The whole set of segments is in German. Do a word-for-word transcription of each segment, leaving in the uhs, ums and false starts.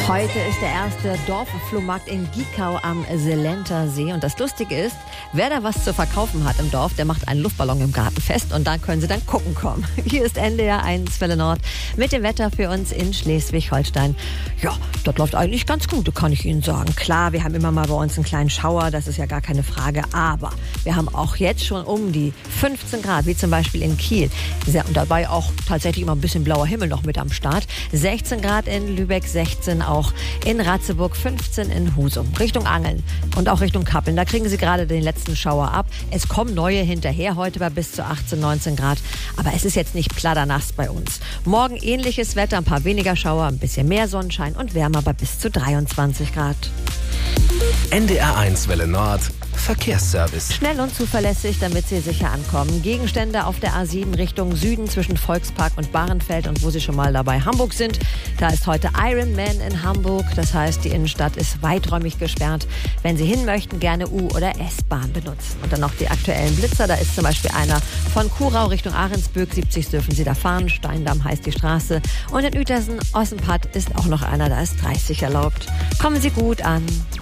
Heute ist der erste Dorfflohmarkt in Giekau am Selenter See. Und das Lustige ist, wer da was zu verkaufen hat im Dorf, der macht einen Luftballon im Garten fest und da können Sie dann gucken kommen. Hier ist N D R eins Welle Nord mit dem Wetter für uns in Schleswig-Holstein. Ja, das läuft eigentlich ganz gut, kann ich Ihnen sagen. Klar, wir haben immer mal bei uns einen kleinen Schauer, das ist ja gar keine Frage. Aber wir haben auch jetzt schon um die fünfzehn Grad, wie zum Beispiel in Kiel. Und dabei auch tatsächlich immer ein bisschen blauer Himmel noch mit am Start. sechzehn Grad in Lübeck, sechzehn auch in Ratzeburg, fünfzehn in Husum. Richtung Angeln und auch Richtung Kappeln. Da kriegen Sie gerade den letzten Schauer ab. Es kommen neue hinterher, heute bei bis zu achtzehn, neunzehn Grad. Aber es ist jetzt nicht pladanass bei uns. Morgen ähnliches Wetter, ein paar weniger Schauer, ein bisschen mehr Sonnenschein und wärmer bei bis zu dreiundzwanzig Grad. N D R eins Welle Nord Verkehrsservice. Schnell und zuverlässig, damit Sie sicher ankommen. Gegenstände auf der A sieben Richtung Süden zwischen Volkspark und Bahrenfeld. Und wo Sie schon mal dabei Hamburg sind, da ist heute Ironman in Hamburg. Das heißt, die Innenstadt ist weiträumig gesperrt. Wenn Sie hin möchten, gerne U- oder S-Bahn benutzen. Und dann noch die aktuellen Blitzer. Da ist zum Beispiel einer von Kurau Richtung Ahrensböck. siebzig dürfen Sie da fahren. Steindamm heißt die Straße. Und in Uetersen, Ossenpatt ist auch noch einer, da ist dreißig erlaubt. Kommen Sie gut an.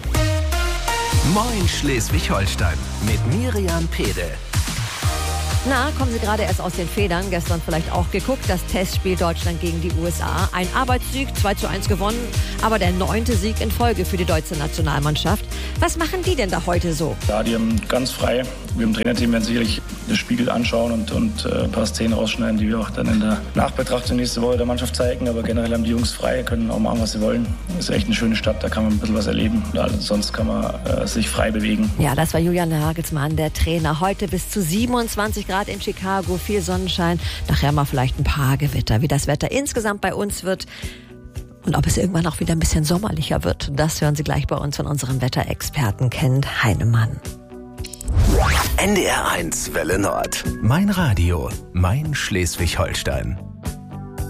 Moin Schleswig-Holstein mit Miriam Pede. Na, kommen Sie gerade erst aus den Federn. Gestern vielleicht auch geguckt, das Testspiel Deutschland gegen die U S A. Ein Arbeitssieg, zwei zu eins gewonnen, aber der neunte Sieg in Folge für die deutsche Nationalmannschaft. Was machen die denn da heute so? Ja, die haben ganz frei. Wir im Trainerteam werden sicherlich das Spiegel anschauen und, und äh, ein paar Szenen rausschneiden, die wir auch dann in der Nachbetrachtung nächste Woche der Mannschaft zeigen. Aber generell haben die Jungs frei, können auch machen, was sie wollen. Das ist echt eine schöne Stadt, da kann man ein bisschen was erleben. Also sonst kann man äh, sich frei bewegen. Ja, das war Julian Nagelsmann, der Trainer. Heute bis zu siebenundzwanzig Grad in Chicago, viel Sonnenschein. Nachher mal vielleicht ein paar Gewitter. Wie das Wetter insgesamt bei uns wird und ob es irgendwann auch wieder ein bisschen sommerlicher wird, das hören Sie gleich bei uns von unserem Wetterexperten Kent Heinemann. N D R eins Welle Nord. Mein Radio, mein Schleswig-Holstein.